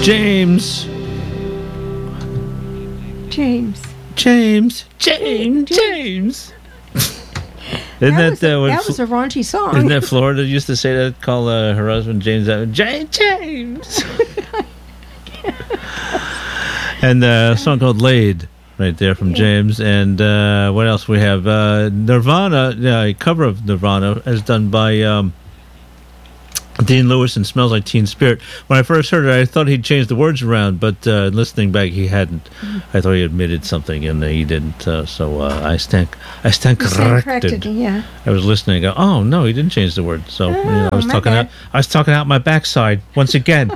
James. Isn't that was a raunchy song. Isn't that Florida used to say that? Call her husband James. James. And a song called "Laid," right there from James. And what else we have? Nirvana, a cover of Nirvana, as done by Dean Lewis and "Smells Like Teen Spirit." When I first heard it, I thought he'd changed the words around, but listening back, he hadn't. I thought he admitted something, and he didn't. So I stand corrected. Yeah. I was listening. I go, oh no, he didn't change the words. So I was talking out. I was talking out my backside once again.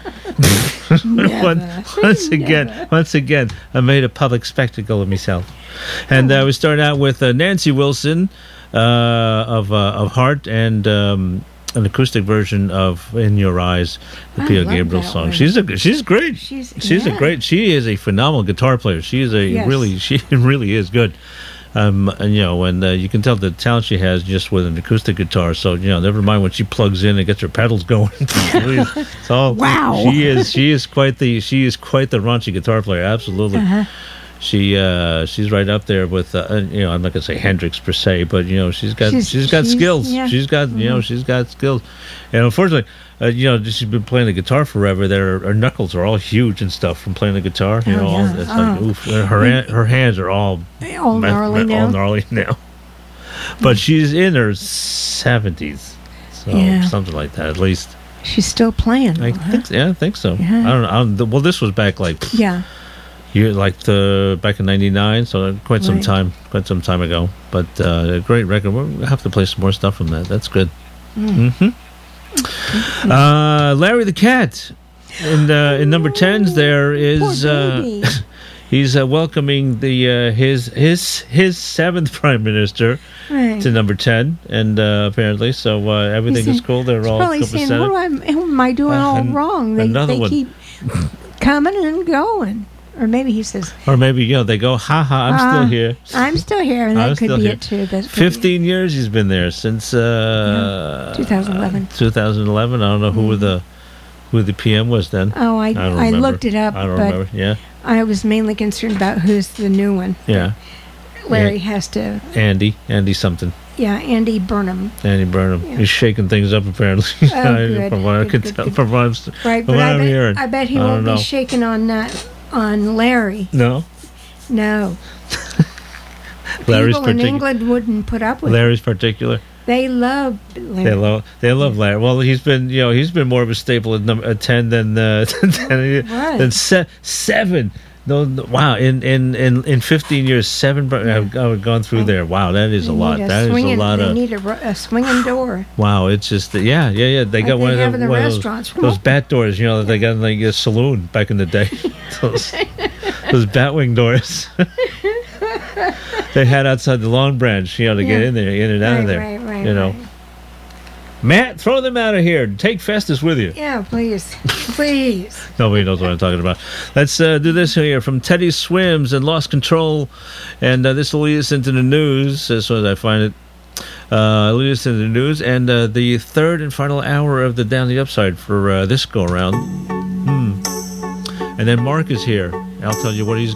Once again, I made a public spectacle of myself. And we started out with Nancy Wilson of Heart and an acoustic version of "In Your Eyes," the Peter Gabriel song. One. She's great. She's a great. She is a phenomenal guitar player. She is she really is good. And you can tell the talent she has just with an acoustic guitar. So never mind when she plugs in and gets her pedals going. It's all, wow. She is quite the raunchy guitar player. Absolutely. Uh-huh. She's right up there with I'm not gonna say Hendrix per se, but she's got skills. Yeah. She's got she's got skills, and unfortunately, she's been playing the guitar forever. Her knuckles are all huge and stuff from playing the guitar. It's like oof. Her hands are all gnarly now. But she's in her 70s, so something like that at least. She's still playing. I think so. Yeah. I don't know. Well, this was back back in '99, so quite some time ago. But a great record. We'll have to play some more stuff from that. That's good. Larry the Cat, in number 10s there is he's welcoming his seventh prime minister to number 10, and apparently so everything is cool. They're all probably saying, "What am I doing all wrong?" They keep coming and going. Or maybe he says... Or maybe, they go, I'm still here. I'm still here, and that could be it, too. 15 years he's been there, since... 2011. 2011. I don't know who the PM was then. Oh, I looked it up, I don't remember, yeah. I was mainly concerned about who's the new one. Yeah. Larry has to... Andy something. Yeah, Andy Burnham. Yeah. He's shaking things up, apparently. Good. From what I could tell, from what I'm hearing. I bet he won't be shaking on Larry. No. Larry's people in England wouldn't put up with Larry's particular. They love Larry. They love Larry. Well, he's been more of a staple at 10 than 7. No, wow! In 15 years, 7. I've gone through there. Wow, that is a lot. That is a lot of. They need a swinging door. Wow, it's just They got one of those bat doors. That they got in like a saloon back in the day. those batwing doors. They had outside the Long Branch, to get in and out of there. Right. Matt, throw them out of here. Take Festus with you. Yeah, please. Nobody knows what I'm talking about. Let's do this here from Teddy Swims and Lost Control. And this will lead us into the news as soon as I find it. Lead us into the news. And the third and final hour of the Down the Upside for this go-around. And then Mark is here. I'll tell you what he's